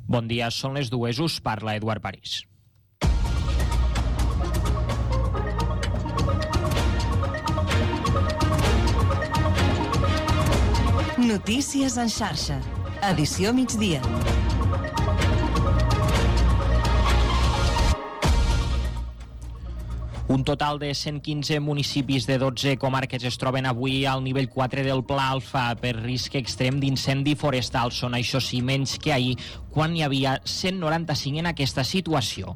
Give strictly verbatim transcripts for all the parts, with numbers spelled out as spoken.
Bon dia, són les dues, us parla Eduard París. Notícies en xarxa. Edició migdia. Un total de cent quinze municipis de dotze comarques es troben avui al nivell quatre del Pla Alfa per risc extrem d'incendi forestal. Són, això sí, menys que ahir, quan hi havia cent noranta-cinc en aquesta situació.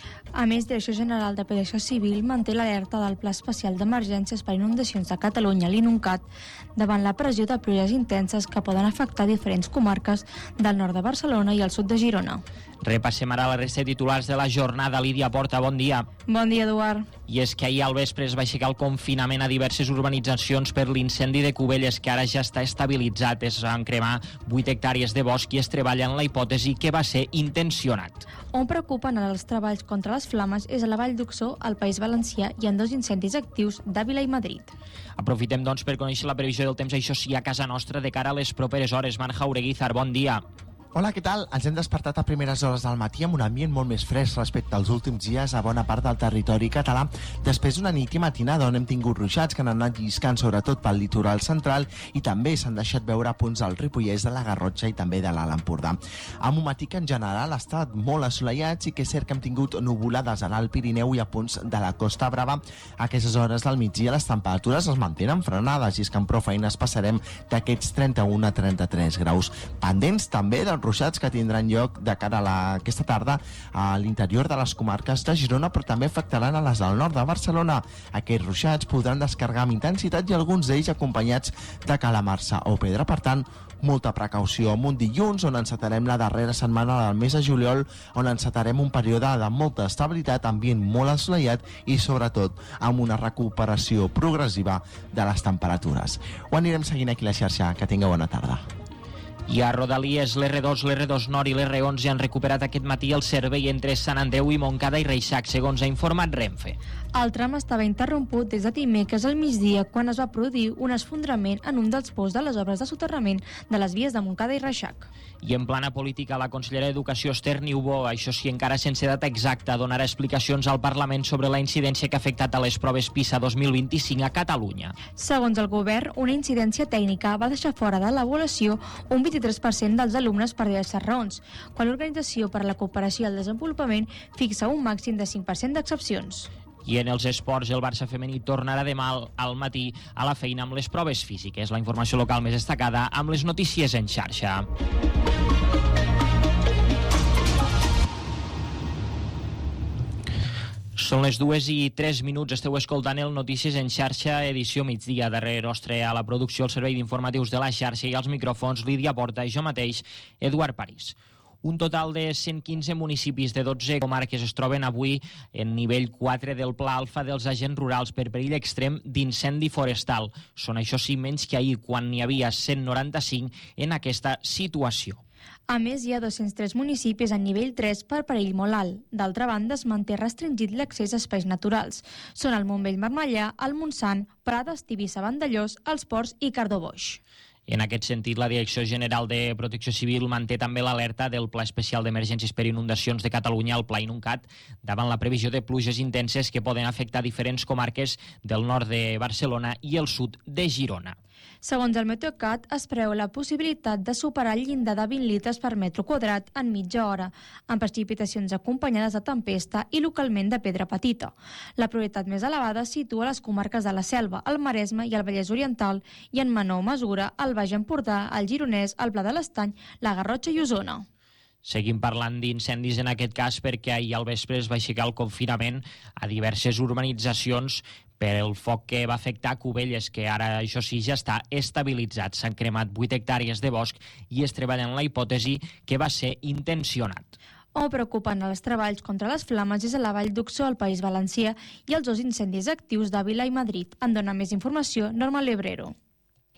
A més, Direcció General de Protecció Civil manté l'alerta del Pla Especial d'Emergències per Inundacions de Catalunya, l'INUNCAT, davant la pressió de pluges intenses que poden afectar diferents comarques del nord de Barcelona i el sud de Girona. Repassem ara la resta de titulars de la jornada. Lídia Porta, bon dia. Bon dia, Eduard. I és que ahir al vespre es va aixecar el confinament a diverses urbanitzacions per l'incendi de Cubelles, que ara ja està estabilitzat. Es van cremar vuit hectàrees de bosc i es treballa en la hipòtesi que va ser intencionat. On preocupen ara els treballs contra les flames és a la Vall d'Uxó, al País Valencià, i en dos incendis actius d'Àvila i Madrid. Aprofitem, doncs, per conèixer la previsió del temps, això sí, a casa nostra de cara a les properes hores. Marc Jaureguizar, bon dia. Hola, què tal? Ens hem despertat a primeres hores del matí amb un ambient molt més fresc respecte als últims dies a bona part del territori català, després d'una nit i matinada on hem tingut ruixats que han anat lliscant sobretot pel litoral central i també s'han deixat veure punts del Ripollès, de la Garrotxa i també de l'Alt Empordà. Amb un matí que en general ha estat molt assolellat i que és cert que hem tingut nuvolades a l'Alt Pirineu i a punts de la Costa Brava. A aquestes hores del migdia les temperatures es mantenen frenades i és que amb prou feines passarem d'aquests trenta-un a trenta-tres graus. Pendents també del ruixats que tindran lloc de cara a la, aquesta tarda a l'interior de les comarques de Girona, però també afectaran a les del nord de Barcelona. Aquests ruixats podran descarregar amb intensitat i alguns d'ells acompanyats de calamarsa o pedra. Per tant, molta precaució amb un dilluns on encetarem la darrera setmana del mes de juliol, on encetarem un període de molta estabilitat, ambient molt assolellat i sobretot amb una recuperació progressiva de les temperatures. Ho anirem seguint aquí a la xarxa. Que tingueu bona tarda. I a Rodalies, l'R dos, l'R dos Nord i l'R onze han recuperat aquest matí el servei entre Sant Andreu i Montcada i Reixac, segons ha informat Renfe. El tram estava interromput des de dimecres al migdia quan es va produir un esfondrament en un dels pous de les obres de soterrament de les vies de Montcada i Reixac. I en plana política, la consellera d'Educació, Esther Niubó, això sí, encara sense data exacta, donarà explicacions al Parlament sobre la incidència que ha afectat a les proves PISA dos mil vint-i-cinc a Catalunya. Segons el govern, una incidència tècnica va deixar fora de l'avaluació un vint-i-tres per cent dels alumnes per diverses raons, quan l'Organització per a la Cooperació i el Desenvolupament fixa un màxim de cinc per cent d'excepcions. I en els esports, el Barça femení tornarà demà al matí a la feina amb les proves físiques. La informació local més destacada amb les notícies en xarxa. Són les dues i tres minuts, esteu escoltant el Notícies en xarxa, edició migdia. Darrere nostre a la producció, el servei d'informatius de la xarxa i als micròfons, Lídia Porta i jo mateix, Eduard París. Un total de cent quinze municipis de dotze comarques es troben avui en nivell quatre del Pla Alfa dels agents rurals per perill extrem d'incendi forestal. Són, això sí, menys que ahir, quan n'hi havia cent noranta-cinc en aquesta situació. A més, hi ha dos-cents tres municipis en nivell tres per perill molt alt. D'altra banda, es manté restringit l'accés a espais naturals. Són el Montbell-Marmellà, el Montsant, Prades, Tivissa, Vandellòs, els Ports i Cardó-Boix. En aquest sentit, la Direcció General de Protecció Civil manté també l'alerta del Pla Especial d'Emergències per Inundacions de Catalunya, el Pla INUNCAT, davant la previsió de pluges intenses que poden afectar diferents comarques del nord de Barcelona i el sud de Girona. Segons el Meteocat, es preveu la possibilitat de superar el llindar de vint litres per metre quadrat en mitja hora, amb precipitacions acompanyades de tempesta i localment de pedra petita. La prioritat més elevada es situa a les comarques de la Selva, el Maresme i el Vallès Oriental, i en menor mesura al Baix Empordà, el Gironès, el Pla de l'Estany, la Garrotxa i Osona. Seguim parlant d'incendis en aquest cas perquè ahir al vespre es va aixecar el confinament a diverses urbanitzacions per el foc que va afectar Cubelles, que ara, això sí, ja està estabilitzat. S'han cremat vuit hectàrees de bosc i es treballa en la hipòtesi que va ser intencionat. On preocupen els treballs contra les flames és a la Vall d'Uxó, al País Valencià, i els dos incendis actius d'Àvila i Madrid. En dona més informació Norma Lebrero.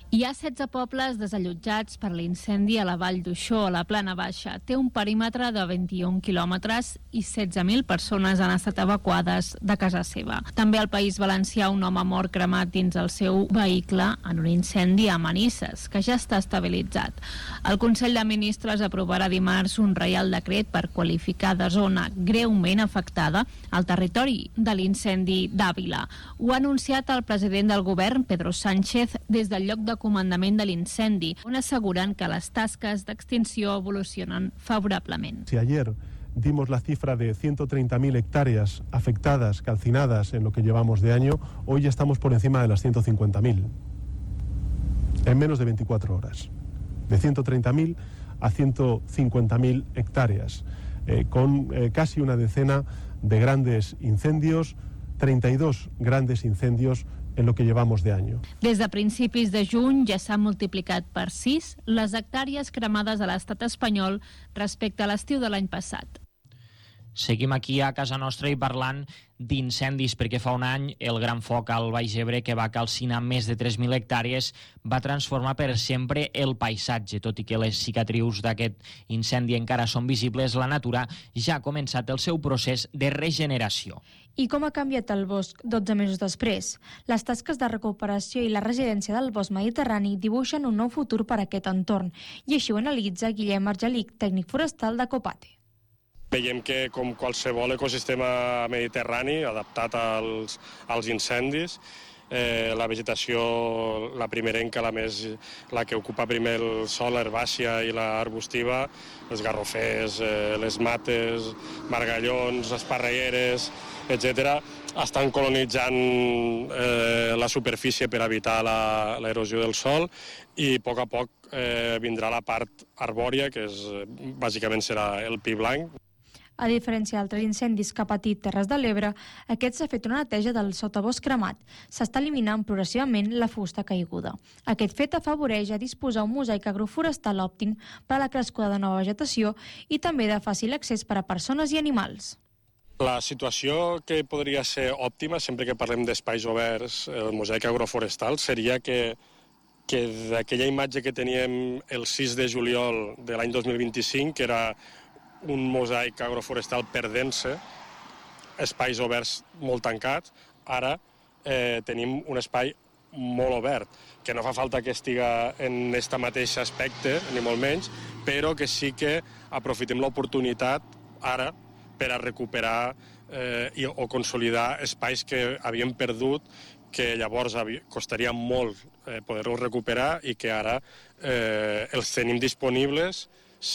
Hi ha setze pobles desallotjats per l'incendi a la Vall d'Uixó, a la Plana Baixa. Té un perímetre de vint-i-un quilòmetres i setze mil persones han estat evacuades de casa seva. També al País Valencià, un home mort cremat dins el seu vehicle en un incendi a Manises, que ja està estabilitzat. El Consell de Ministres aprovarà dimarts un reial decret per qualificar de zona greument afectada al territori de l'incendi d'Àvila. Ho ha anunciat el president del govern, Pedro Sánchez, des del lloc de comandament de l'incendi, on asseguren que les tasques d'extinció evolucionen favorablement. Si ayer dimos la cifra de ciento treinta mil hectáreas afectadas, calcinadas en lo que llevamos de año, hoy ya estamos por encima de las ciento cincuenta mil, en menos de veinticuatro horas. De ciento treinta mil a ciento cincuenta mil hectáreas, eh, con eh, casi una decena de grandes incendios, treinta y dos grandes incendios en lo que llevamos de año. Des de principis de juny ja s'han multiplicat per sis les hectàrees cremades a l'estat espanyol respecte a l'estiu de l'any passat. Seguim aquí a casa nostra i parlant d'incendis, perquè fa un any el gran foc al Baix Ebre, que va calcinar més de tres mil hectàrees, va transformar per sempre el paisatge. Tot i que les cicatrius d'aquest incendi encara són visibles, la natura ja ha començat el seu procés de regeneració. I com ha canviat el bosc dotze mesos després? Les tasques de recuperació i la residència del bosc mediterrani dibuixen un nou futur per a aquest entorn, i així ho analitza Guillem Argelic, tècnic forestal de Copate. Veiem que, com qualsevol ecosistema mediterrani adaptat als, als incendis, eh, la vegetació, la primerenca, la, més, la que ocupa primer el sòl, l'herbàcia i l'arbustiva, els garrofers, eh, les mates, margallons, esparregueres, etcètera, estan colonitzant eh, la superfície per evitar l'erosió del sòl, i a poc a poc eh, vindrà la part arbòria, que és, bàsicament serà el pi blanc. A diferència d'altres incendis que ha patit Terres de l'Ebre, aquest s'ha fet una neteja del sotabosc cremat. S'està eliminant progressivament la fusta caiguda. Aquest fet afavoreix a disposar un mosaic agroforestal òptim per a la crescuda de nova vegetació i també de fàcil accés per a persones i animals. La situació que podria ser òptima, sempre que parlem d'espais oberts, el mosaic agroforestal, seria que, que d'aquella imatge que teníem el sis de juliol de l'any dos mil vint-i-cinc, que era un mosaic agroforestal perdent-se, espais oberts molt tancats, ara eh, tenim un espai molt obert, que no fa falta que estiga en aquest mateix aspecte, ni molt menys, però que sí que aprofitem l'oportunitat ara per a recuperar eh, i, o consolidar espais que havíem perdut, que llavors havia, costaria molt eh, poder-los recuperar i que ara eh, els tenim disponibles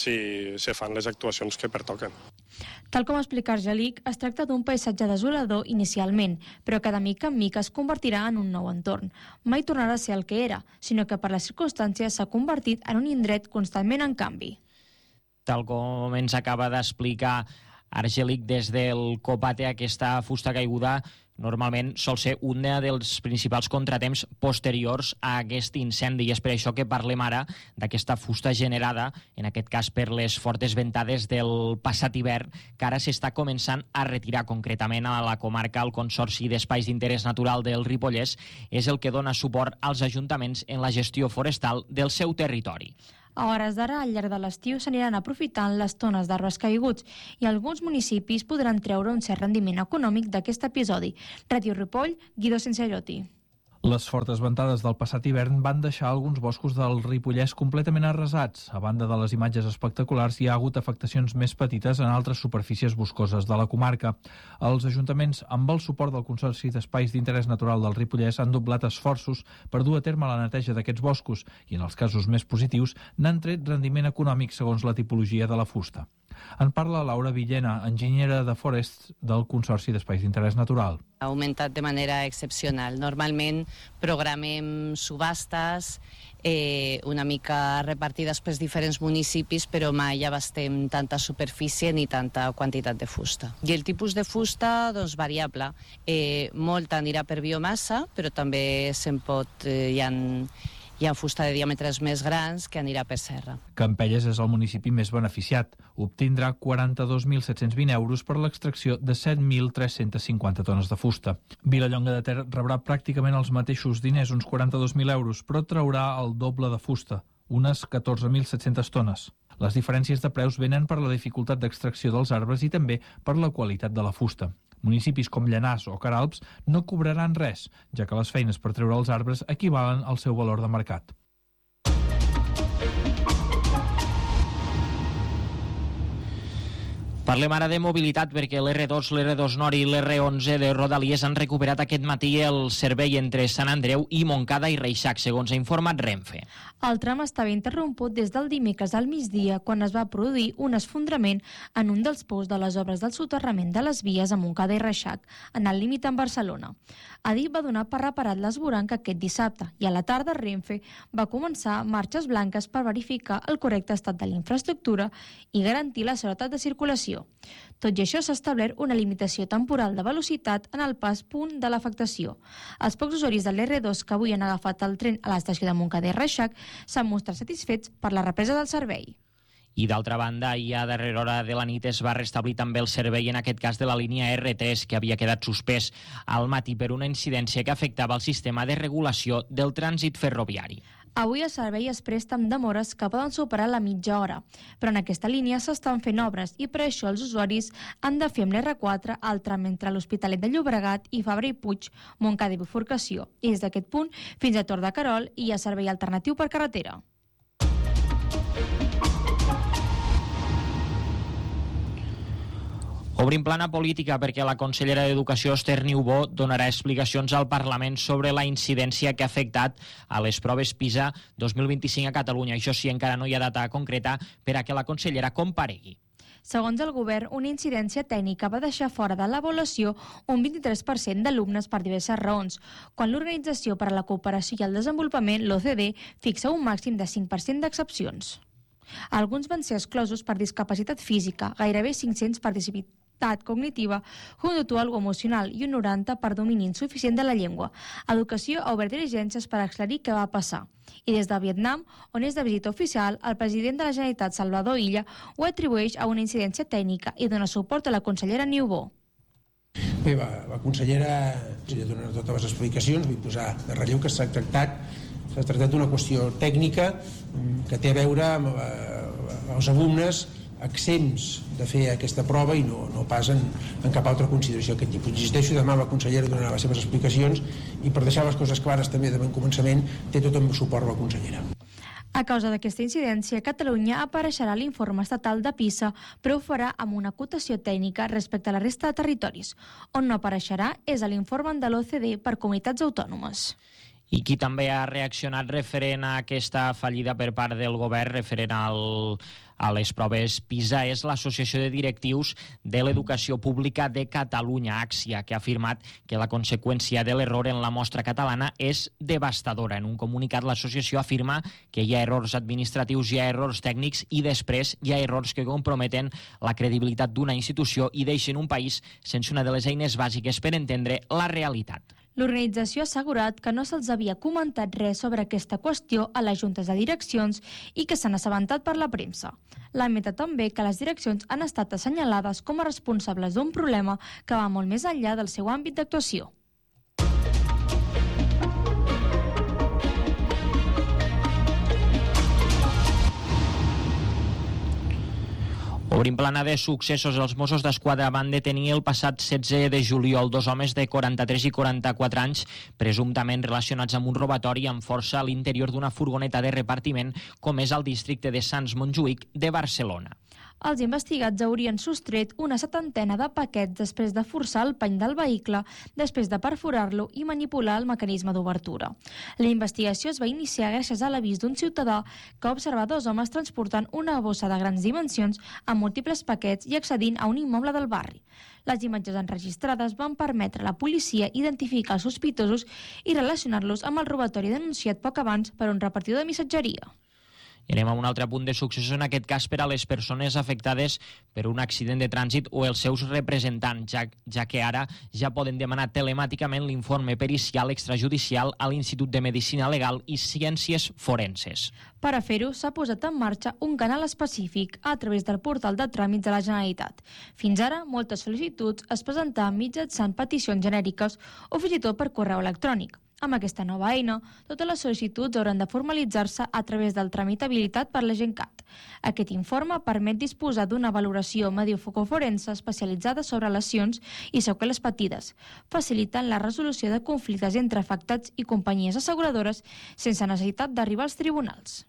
si se fan les actuacions que pertoquen. Tal com explica Argelic, es tracta d'un paisatge desolador inicialment, però que de mica en mica es convertirà en un nou entorn. Mai tornarà a ser el que era, sinó que per les circumstàncies s'ha convertit en un indret constantment en canvi. Tal com ens acaba d'explicar Argelic des del Copate, aquesta fusta caiguda normalment sol ser un dels principals contratemps posteriors a aquest incendi, i és per això que parlem ara d'aquesta fusta generada, en aquest cas per les fortes ventades del passat hivern, que ara s'està començant a retirar. Concretament a la comarca, el Consorci d'Espais d'Interès Natural del Ripollès és el que dona suport als ajuntaments en la gestió forestal del seu territori. A hores d'ara, al llarg de l'estiu, s'aniran aprofitant les tones d'arbres caiguts i alguns municipis podran treure un cert rendiment econòmic d'aquest episodi. Ràdio Ripoll, Guido Senseroti. Les fortes ventades del passat hivern van deixar alguns boscos del Ripollès completament arrasats. A banda de les imatges espectaculars, hi ha hagut afectacions més petites en altres superfícies boscoses de la comarca. Els ajuntaments, amb el suport del Consorci d'Espais d'Interès Natural del Ripollès, han doblat esforços per dur a terme la neteja d'aquests boscos i, en els casos més positius, n'han tret rendiment econòmic segons la tipologia de la fusta. En parla Laura Villena, enginyera de Forests del Consorci d'Espais d'Interès Natural. Ha augmentat de manera excepcional. Normalment programem subhastes eh, una mica repartides pels diferents municipis, però mai abastem tanta superfície ni tanta quantitat de fusta. I el tipus de fusta, doncs, variable. Eh, molt anirà per biomassa, però també se'n pot... Eh, hi ha hi ha fusta de diàmetres més grans que anirà per serra. Campelles és el municipi més beneficiat. Obtindrà quaranta-dos mil set-cents vint euros per l'extracció de set mil tres-cents cinquanta tones de fusta. Vilallonga de Ter rebrà pràcticament els mateixos diners, uns quaranta-dos mil euros, però traurà el doble de fusta, unes catorze mil set-cents tones. Les diferències de preus venen per la dificultat d'extracció dels arbres i també per la qualitat de la fusta. Municipis com Llanars o Queralbs no cobraran res, ja que les feines per treure els arbres equivalen al seu valor de mercat. Parlem ara de mobilitat perquè l'R dos, l'R dos Nord i l'R onze de Rodalies han recuperat aquest matí el servei entre Sant Andreu i Montcada i Reixac, segons ha informat Renfe. El tram estava interromput des del dimecres al migdia quan es va produir un esfondrament en un dels pous de les obres del soterrament de les vies a Montcada i Reixac, en el límit amb Barcelona. Adif va donar per reparat l'esvoranc aquest dissabte i a la tarda Renfe va començar marxes blanques per verificar el correcte estat de la infraestructura i garantir la seguretat de circulació. Tot i això, s'ha establert una limitació temporal de velocitat en el pas punt de l'afectació. Els pocs usuaris de l'R dos que avui han agafat el tren a l'estació de Montcada i Reixac s'han mostrat satisfets per la represa del servei. I d'altra banda, ja a darrera hora de la nit es va restablir també el servei, en aquest cas de la línia R tres, que havia quedat suspès al matí per una incidència que afectava el sistema de regulació del trànsit ferroviari. Avui el servei es presta amb demores que poden superar la mitja hora, però en aquesta línia s'estan fent obres i per això els usuaris han de fer amb l'R quatre el tram entre l'Hospitalet de Llobregat i Fabra i Puig, Montcada i Bifurcació, i des d'aquest punt fins a Tor de Querol hi ha servei alternatiu per carretera. Obrim plana política perquè la consellera d'Educació, Esther Niubó, donarà explicacions al Parlament sobre la incidència que ha afectat a les proves PISA dos mil vint-i-cinc a Catalunya. Això sí, encara no hi ha data concreta per a que la consellera comparegui. Segons el govern, una incidència tècnica va deixar fora de l'avaluació un vint-i-tres per cent d'alumnes per diverses raons, quan l'Organització per a la Cooperació i el Desenvolupament, l'O C D, fixa un màxim de cinc per cent d'excepcions. Alguns van ser exclosos per discapacitat física, gairebé cinc-cents per discapacitat cognitiva, conductual o emocional i un noranta per domini insuficient de la llengua. Educació ha obert diligències per aclarir què va passar. I des de Vietnam, on és de visita oficial, el president de la Generalitat, Salvador Illa, ho atribueix a una incidència tècnica i dona suport a la consellera Niubó. Bé, la, la consellera ja donarà totes les explicacions, vull posar de relleu que s'ha tractat s'ha tractat d'una qüestió tècnica que té a veure amb els alumnes exempts de fer aquesta prova i no, no pas en, en cap altra consideració d'aquest tipus. Insisteixo, demà la consellera donarà les seves explicacions i per deixar les coses clares també de bon començament té tot el suport la consellera. A causa d'aquesta incidència, Catalunya apareixerà a l'informe estatal de PISA, però ho farà amb una acotació tècnica respecte a la resta de territoris. On no apareixerà és a l'informe de l'O C D per comunitats autònomes. I qui també ha reaccionat referent a aquesta fallida per part del govern referent al, a les proves PISA és l'Associació de Directius de l'Educació Pública de Catalunya, AXIA, que ha afirmat que la conseqüència de l'error en la mostra catalana és devastadora. En un comunicat, l'associació afirma que hi ha errors administratius, hi ha errors tècnics i després hi ha errors que comprometen la credibilitat d'una institució i deixen un país sense una de les eines bàsiques per entendre la realitat. L'organització ha assegurat que no se'ls havia comentat res sobre aquesta qüestió a les juntes de direccions i que s'han assabentat per la premsa. Lamenta també que les direccions han estat assenyalades com a responsables d'un problema que va molt més enllà del seu àmbit d'actuació. Obrim plana de successos. Els Mossos d'Esquadra van detenir el passat setze de juliol dos homes de quaranta-tres i quaranta-quatre anys presumptament relacionats amb un robatori amb força a l'interior d'una furgoneta de repartiment com és al districte de Sants Montjuïc de Barcelona. Els investigats haurien sostret una setantena de paquets després de forçar el pany del vehicle, després de perforar-lo i manipular el mecanisme d'obertura. La investigació es va iniciar gràcies a l'avís d'un ciutadà que observa dos homes transportant una bossa de grans dimensions amb múltiples paquets i accedint a un immoble del barri. Les imatges enregistrades van permetre a la policia identificar els sospitosos i relacionar-los amb el robatori denunciat poc abans per un repartidor de missatgeria. I anem a un altre punt de successió, en aquest cas per a les persones afectades per un accident de trànsit o els seus representants, ja, ja que ara ja poden demanar telemàticament l'informe pericial extrajudicial a l'Institut de Medicina Legal i Ciències Forenses. Per a fer-ho, s'ha posat en marxa un canal específic a través del portal de tràmits de la Generalitat. Fins ara, moltes sol·licituds es presentaven mitjançant peticions genèriques o fins i tot per correu electrònic. Amb aquesta nova eina, totes les sol·licituds hauran de formalitzar-se a través del tràmit habilitat per l'Agentcat. Aquest informe permet disposar d'una valoració medioforense especialitzada sobre lesions i seqüeles patides, facilitant la resolució de conflictes entre afectats i companyies asseguradores sense necessitat d'arribar als tribunals.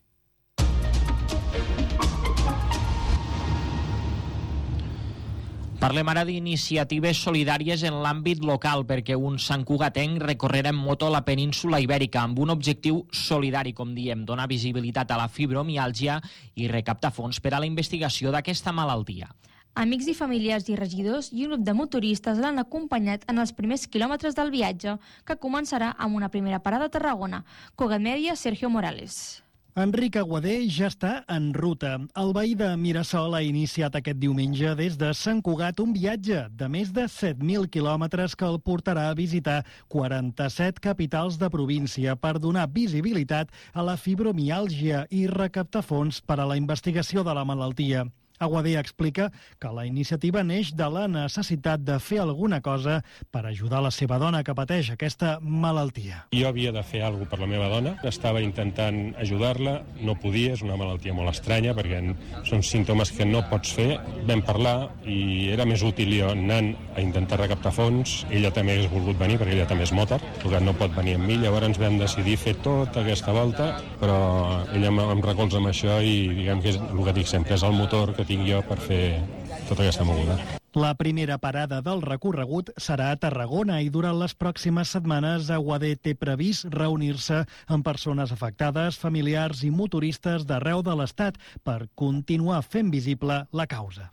Parlem ara d'iniciatives solidàries en l'àmbit local perquè un santcugatenc recorrerà en moto la península Ibèrica amb un objectiu solidari, com diem, donar visibilitat a la fibromiàlgia i recaptar fons per a la investigació d'aquesta malaltia. Amics i familiars i regidors i un grup de motoristes l'han acompanyat en els primers quilòmetres del viatge, que començarà amb una primera parada a Tarragona. Cugat Mèdia, Sergio Morales. Enric Aguadé ja està en ruta. El veí de Mirasol ha iniciat aquest diumenge des de Sant Cugat un viatge de més de set mil quilòmetres que el portarà a visitar quaranta-set capitals de província per donar visibilitat a la fibromiàlgia i recaptar fons per a la investigació de la malaltia. Aguadé explica que la iniciativa neix de la necessitat de fer alguna cosa per ajudar la seva dona que pateix aquesta malaltia. Jo havia de fer alguna cosa per la meva dona, estava intentant ajudar-la, no podia, és una malaltia molt estranya perquè són símptomes que no pots fer. Vam parlar i era més útil jo anant a intentar recaptar fons. Ella també hagués volgut venir perquè ella també és motor, perquè no pot venir amb mi, llavors ens vam decidir fer tota aquesta volta, però ella em recolza amb això i diguem que és el que dic sempre, és el motor que tinc jo per fer tota aquesta moguda. La primera parada del recorregut serà a Tarragona i durant les pròximes setmanes Aguadé té previst reunir-se amb persones afectades, familiars i motoristes d'arreu de l'Estat per continuar fent visible la causa.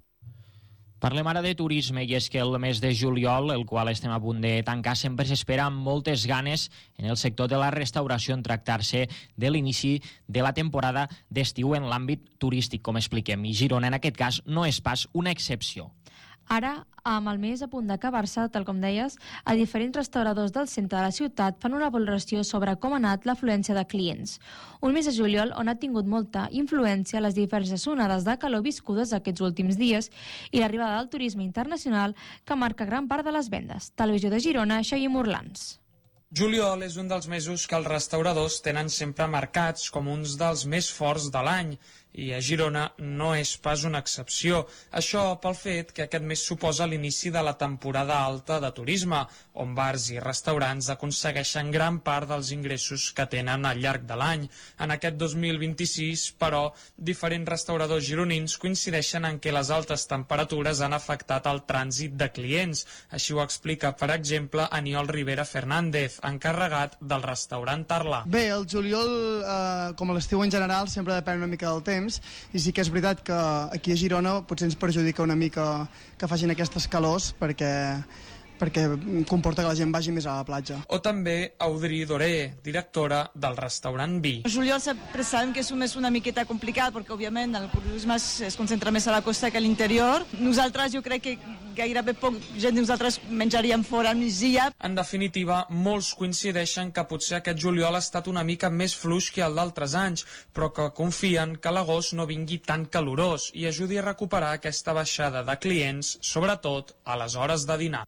Parlem ara de turisme i és que el mes de juliol, el qual estem a punt de tancar, sempre s'espera amb moltes ganes en el sector de la restauració en tractar-se de l'inici de la temporada d'estiu en l'àmbit turístic, com expliquem, i Girona en aquest cas no és pas una excepció. Ara, amb el mes a punt d'acabar-se, tal com deies, a diferents restauradors del centre de la ciutat fan una valoració sobre com ha anat l'afluència de clients. Un mes de juliol on ha tingut molta influència les diverses onades de calor viscudes aquests últims dies i l'arribada del turisme internacional que marca gran part de les vendes. Televisió de Girona, Xavi Morlans. Juliol és un dels mesos que els restauradors tenen sempre marcats com uns dels més forts de l'any i a Girona no és pas una excepció. Això pel fet que aquest mes suposa l'inici de la temporada alta de turisme, on bars i restaurants aconsegueixen gran part dels ingressos que tenen al llarg de l'any. En aquest dos mil vint-i-sis, però, diferents restauradors gironins coincideixen en que les altes temperatures han afectat el trànsit de clients. Així ho explica, per exemple, Aniol Rivera Fernández, encarregat del restaurant Tarlà. Bé, el juliol, eh, com a l'estiu en general, sempre depèn una mica del temps, i sí que és veritat que aquí a Girona potser ens perjudica una mica que facin aquestes calors perquè perquè comporta que la gent vagi més a la platja. O també Audrey Doré, directora del restaurant Vi. El juliol sempre sabem que és un mes una miqueta complicat perquè, òbviament, el turisme es concentra més a la costa que a l'interior. Nosaltres, jo crec que gairebé poc gent de nosaltres menjaríem fora al migdia. En definitiva, molts coincideixen que potser aquest juliol ha estat una mica més fluix que el d'altres anys, però que confien que l'agost no vingui tan calorós i ajudi a recuperar aquesta baixada de clients, sobretot a les hores de dinar.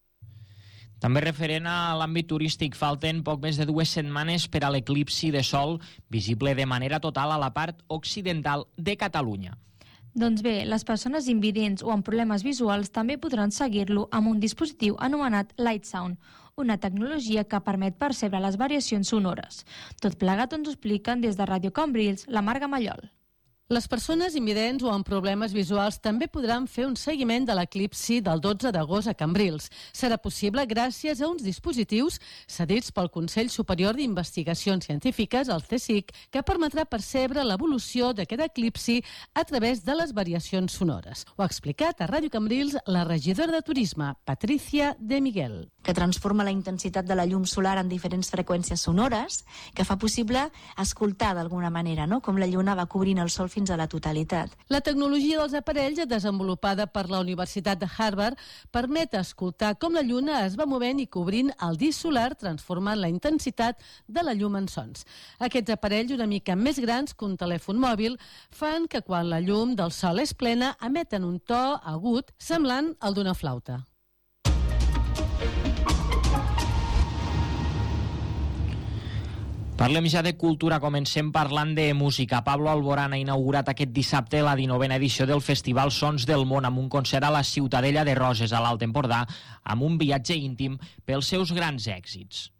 També referent a l'àmbit turístic, falten poc més de dues setmanes per a l'eclipsi de sol visible de manera total a la part occidental de Catalunya. Doncs bé, les persones invidents o amb problemes visuals també podran seguir-lo amb un dispositiu anomenat Light Sound, una tecnologia que permet percebre les variacions sonores. Tot plegat ens ho expliquen des de Ràdio Cambrils, la Marga Mallol. Les persones invidents o amb problemes visuals també podran fer un seguiment de l'eclipsi del dotze d'agost a Cambrils. Serà possible gràcies a uns dispositius cedits pel Consell Superior d'Investigacions Científiques, el C S I C, que permetrà percebre l'evolució d'aquest eclipsi a través de les variacions sonores. Ho ha explicat a Ràdio Cambrils la regidora de Turisme, Patricia de Miguel. que transforma la intensitat de la llum solar en diferents freqüències sonores, que fa possible escoltar d'alguna manera, no? Com la lluna va cobrint el sol fins a la totalitat. La tecnologia dels aparells, desenvolupada per la Universitat de Harvard, permet escoltar com la lluna es va movent i cobrint el disc solar, transformant la intensitat de la llum en sons. Aquests aparells, una mica més grans que un telèfon mòbil, fan que quan la llum del sol és plena emeten un to agut semblant al d'una flauta. Parlem ja de cultura, comencem parlant de música. Pablo Alborán ha inaugurat aquest dissabte la dinovena edició del Festival Sons del Món amb un concert a la Ciutadella de Roses, a l'Alt Empordà, amb un viatge íntim pels seus grans èxits.